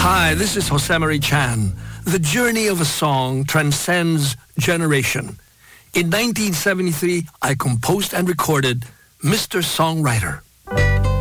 Hi, this is Jose Marie Chan. The journey of a song transcends generation. In 1973, I composed and recorded Mr. Songwriter.